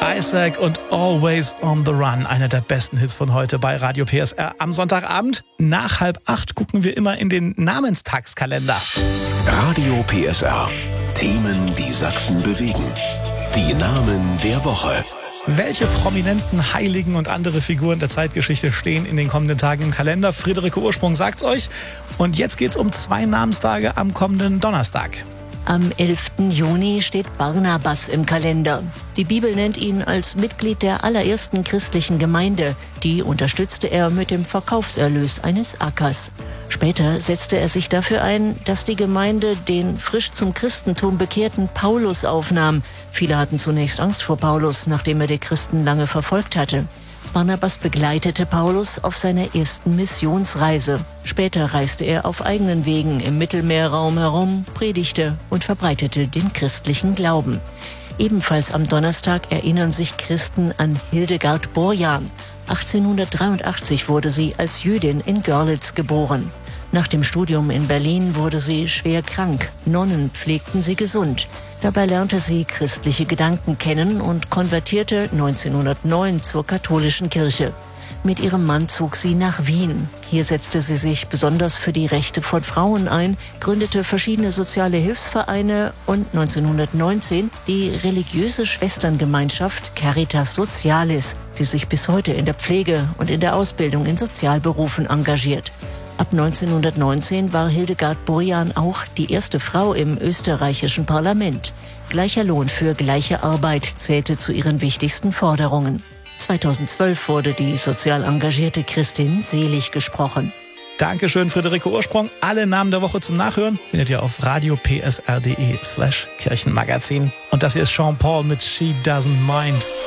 Isaac und Always on the Run. Einer der besten Hits von heute bei Radio PSR. Am Sonntagabend nach 7:30 gucken wir immer in den Namenstagskalender. Radio PSR. Themen, die Sachsen bewegen. Die Namen der Woche. Welche prominenten Heiligen und andere Figuren der Zeitgeschichte stehen in den kommenden Tagen im Kalender? Friederike Ursprung sagt's euch. Und jetzt geht's um 2 Namenstage am kommenden Donnerstag. Am 11. Juni steht Barnabas im Kalender. Die Bibel nennt ihn als Mitglied der allerersten christlichen Gemeinde. Die unterstützte er mit dem Verkaufserlös eines Ackers. Später setzte er sich dafür ein, dass die Gemeinde den frisch zum Christentum bekehrten Paulus aufnahm. Viele hatten zunächst Angst vor Paulus, nachdem er die Christen lange verfolgt hatte. Barnabas begleitete Paulus auf seiner ersten Missionsreise. Später reiste er auf eigenen Wegen im Mittelmeerraum herum, predigte und verbreitete den christlichen Glauben. Ebenfalls am Donnerstag erinnern sich Christen an Hildegard Burjan. 1883 wurde sie als Jüdin in Görlitz geboren. Nach dem Studium in Berlin wurde sie schwer krank. Nonnen pflegten sie gesund. Dabei lernte sie christliche Gedanken kennen und konvertierte 1909 zur katholischen Kirche. Mit ihrem Mann zog sie nach Wien. Hier setzte sie sich besonders für die Rechte von Frauen ein, gründete verschiedene soziale Hilfsvereine und 1919 die religiöse Schwesterngemeinschaft Caritas Socialis, die sich bis heute in der Pflege und in der Ausbildung in Sozialberufen engagiert. Ab 1919 war Hildegard Burjan auch die erste Frau im österreichischen Parlament. Gleicher Lohn für gleiche Arbeit zählte zu ihren wichtigsten Forderungen. 2012 wurde die sozial engagierte Christin selig gesprochen. Dankeschön, Friederike Ursprung. Alle Namen der Woche zum Nachhören findet ihr auf radiopsr.de/Kirchenmagazin. Und das hier ist Sean Paul mit She Doesn't Mind.